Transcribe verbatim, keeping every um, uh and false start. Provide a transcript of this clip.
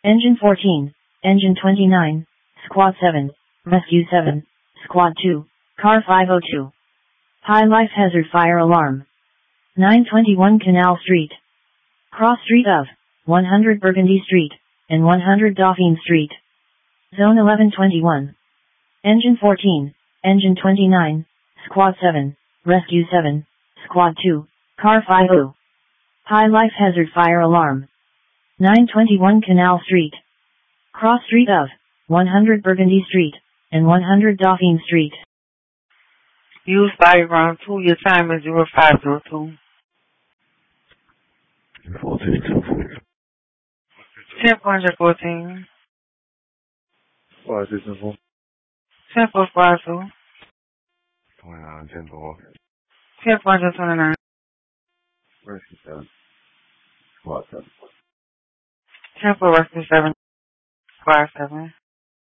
Engine fourteen, Engine twenty-nine, Squad seven, Rescue seven, Squad two, Car five oh two. High life hazard fire alarm. nine twenty-one Canal Street. Cross street of one hundred Burgundy Street and one hundred Dauphine Street. Zone eleven twenty-one. Engine fourteen, Engine twenty-nine, Squad seven, Rescue seven, Squad two, Car five oh. High life hazard fire alarm. nine twenty-one Canal Street. Cross street of one hundred Burgundy Street and one hundred Dauphine Street. Use body round two. Your time is zero five zero two. fourteen, ten fourteen. ten four fourteen. Five, six, and four. ten four five two. twenty-nine, ten four. ten four twenty-nine. Rescue seven. Squad seven. ten four rescue seven. Squad seven.